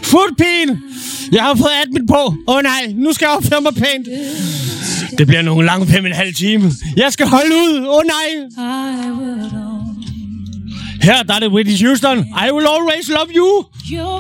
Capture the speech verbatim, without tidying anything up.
Fodpin! Jeg har fået admin på. Åh oh, nej, nu skal jeg opføre mig pænt. Det bliver nogle lange fem og en halv time. Jeg skal holde ud. Åh oh, nej. Her der er det Whitney Houston. I will always love you.